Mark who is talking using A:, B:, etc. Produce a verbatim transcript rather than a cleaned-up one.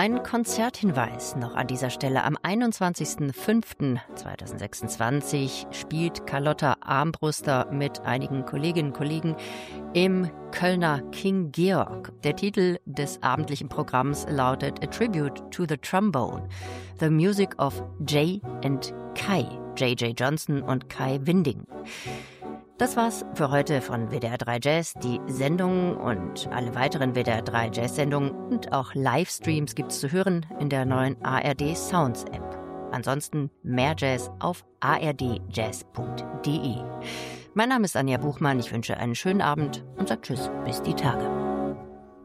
A: Ein Konzerthinweis noch an dieser Stelle. Am einundzwanzigsten fünften zweitausendsechsundzwanzig spielt Carlotta Armbruster mit einigen Kolleginnen und Kollegen im Kölner King Georg. Der Titel des abendlichen Programms lautet A Tribute to the Trombone, the Music of Jay and Kai, J J Johnson und Kai Winding. Das war's für heute von W D R drei Jazz. Die Sendung und alle weiteren W D R drei Jazz-Sendungen und auch Livestreams gibt's zu hören in der neuen A R D Sounds App. Ansonsten mehr Jazz auf a r d jazz punkt d e. Mein Name ist Anja Buchmann. Ich wünsche einen schönen Abend und sage Tschüss bis die Tage.